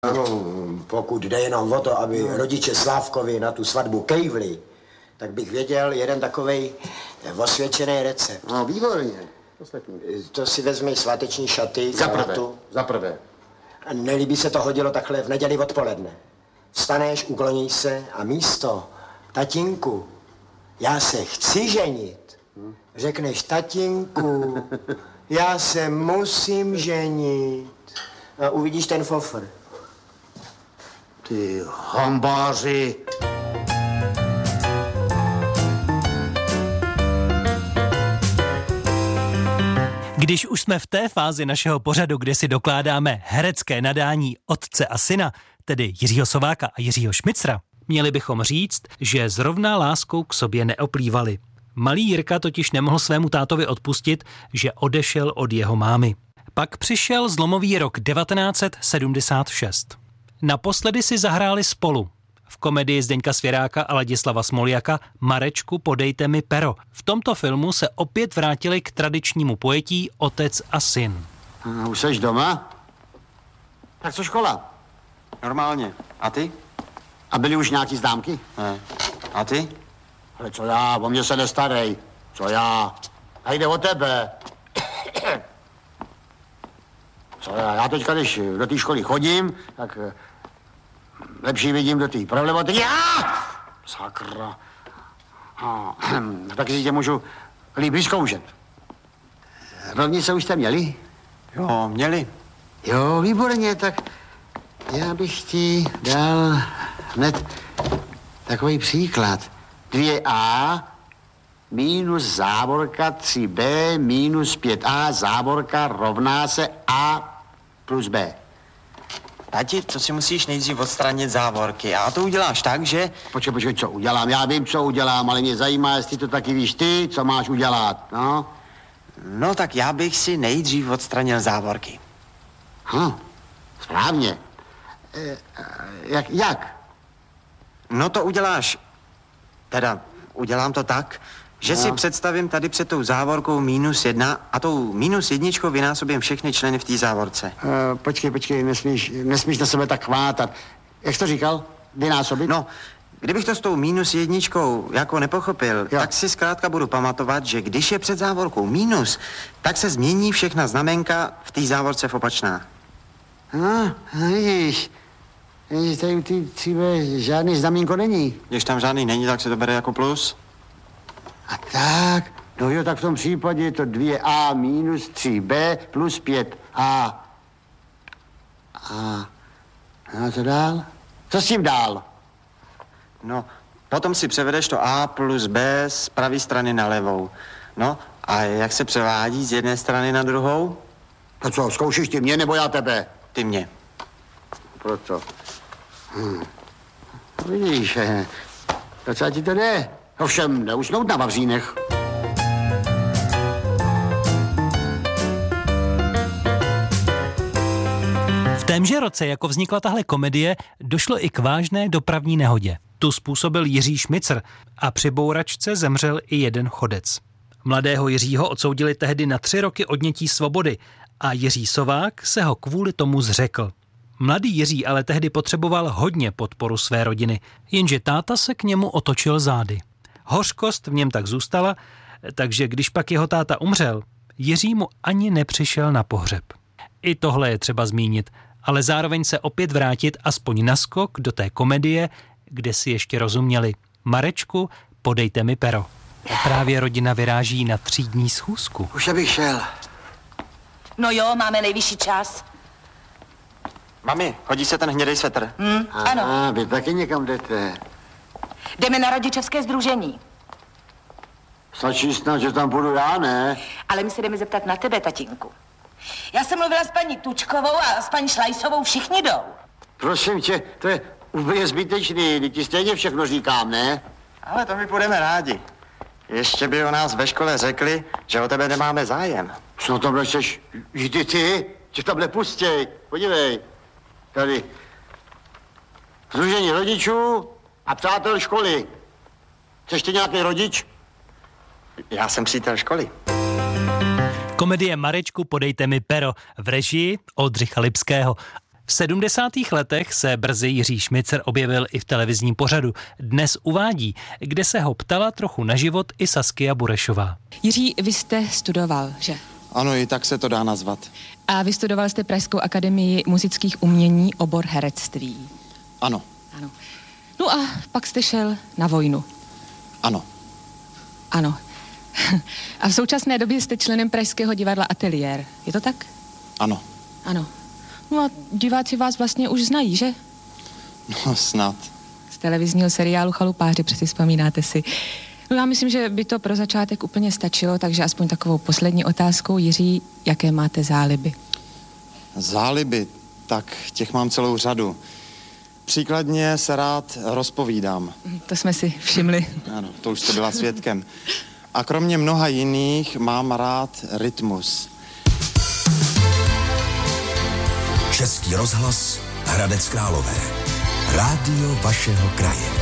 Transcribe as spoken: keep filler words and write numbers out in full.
No, pokud jde jenom o to, aby no. rodiče Slávkovi na tu svatbu kejvli, tak bych věděl jeden takovej osvědčený recept. No, výborně. To si vezmi sváteční šaty. Za prvé, za prvé. A nelíbí se to hodilo takhle v neděli odpoledne. Vstaneš, ukloníš se a místo tatínku, já se chci ženit, řekneš tatínku, já se musím ženit. A uvidíš ten fofr. Ty hambáři. Když už jsme v té fázi našeho pořadu, kde si dokládáme herecké nadání otce a syna, tedy Jiřího Sováka a Jiřího Šmicra, měli bychom říct, že zrovna láskou k sobě neoplývali. Malý Jirka totiž nemohl svému tátovi odpustit, že odešel od jeho mámy. Pak přišel zlomový rok devatenáct set sedmdesát šest. Naposledy si zahráli spolu. V komedii Zdeňka Svěráka a Ladislava Smoljaka Marečku, podejte mi pero. V tomto filmu se opět vrátili k tradičnímu pojetí otec a syn. A už seš doma? Tak co škola? Normálně. A ty? A byly už nějaký známky? Ne. A ty? Ale co já, o mě se nestarej. Co já? A jde o tebe. Co já? Já teďka, když do té školy chodím, tak lepší vidím do té problematiky. Já! Sakra. A, taky si tě můžu líp vyzkoušet. Rovnice už jste měli? Jo, měli. Jo, výborně, tak já bych ti dal hned takový příklad. dvě a minus závorka tři b minus pět a závorka rovná se a plus b. Tati, to si musíš nejdřív odstranit závorky. A to uděláš tak, že... Počkej, počkej, co udělám? Já vím, co udělám, ale mě zajímá, jestli to taky víš ty, co máš udělat, no? No, tak já bych si nejdřív odstranil závorky. Hm, správně. E, jak, jak? No to uděláš... Teda, udělám to tak, že no. si představím tady před tou závorkou minus jedna a tou minus jedničkou vynásobím všechny členy v té závorce. E, počkej, počkej, nesmíš, nesmíš na sebe tak chvátat. Jak jsi to říkal? Vynásobit? No, kdybych to s tou minus jedničkou jako nepochopil, jo. tak si zkrátka budu pamatovat, že když je před závorkou minus, tak se změní všechna znamenka v té závorce v opačná. No, vidíš. Vidíš, tady u té tříbe žádný znamínko není. Když tam žádný není, tak se to bere jako plus. A tak, no jo, tak v tom případě je to dvě a minus tři b plus pět a. A, a co dál? Co s tím dál? No, potom si převedeš to a plus b z pravé strany na levou. No, a jak se převádí z jedné strany na druhou? A co, zkoušíš ty mě nebo já tebe? Ty mě. Proto. Hm. Vidíš, docela ti to jde. Ovšem, neusnout na vavřínech. V témže roce, jako vznikla tahle komedie, došlo i k vážné dopravní nehodě. Tu způsobil Jiří Šmicr a při bouračce zemřel i jeden chodec. Mladého Jiřího odsoudili tehdy na tři roky odnětí svobody a Jiří Sovák se ho kvůli tomu zřekl. Mladý Jiří ale tehdy potřeboval hodně podporu své rodiny, jenže táta se k němu otočil zády. Hořkost v něm tak zůstala, takže když pak jeho táta umřel, Jiří mu ani nepřišel na pohřeb. I tohle je třeba zmínit, ale zároveň se opět vrátit aspoň naskok do té komedie, kde si ještě rozuměli. Marečku, podejte mi pero. A právě rodina vyráží na třídní schůzku. Už abych šel. No jo, máme nejvyšší čas. Mami, hodí se ten hnědej svetr? Hmm, ano. A vy taky někam jdete. Jdeme na rodičovské sdružení. Stačí snad, že tam půjdu já, ne? Ale my se jdeme zeptat na tebe, tatínku. Já jsem mluvila s paní Tučkovou a s paní Šlajsovou, všichni jdou. Prosím tě, to je úplně zbytečný, teď ti stejně všechno říkám, ne? Ale to my půjdeme rádi. Ještě by o nás ve škole řekli, že o tebe nemáme zájem. Co tam nechceš jít ty, ty? Tě tam nepustěj, podívej. Tady. Sdružení rodičů a přátel školy. Chceš ty nějaký rodič? Já jsem přítel školy. Komedie Marečku, podejte mi pero v režii Oldřicha Lipského. V sedmdesátých letech se brzy Jiří Šmycar objevil i v televizním pořadu Dnes uvádí, kde se ho ptala trochu na život i Saskia Burešová. Jiří, vy jste studoval, že? Ano, i tak se to dá nazvat. A vystudoval jste Pražskou akademii muzických umění, obor herectví. Ano. Ano. No a pak jste šel na vojnu. Ano. Ano. A v současné době jste členem Pražského divadla Ateliér. Je to tak? Ano. Ano. No a diváci vás vlastně už znají, že? No, snad. Z televizního seriálu Chalupáři, přeci vzpomínáte si. No já myslím, že by to pro začátek úplně stačilo, takže aspoň takovou poslední otázkou. Jiří, jaké máte záliby? Záliby? Tak těch mám celou řadu. Příkladně se rád rozpovídám. To jsme si všimli. Ano, to už jste byla svědkem. A kromě mnoha jiných mám rád rytmus. Český rozhlas Hradec Králové. Rádio vašeho kraje.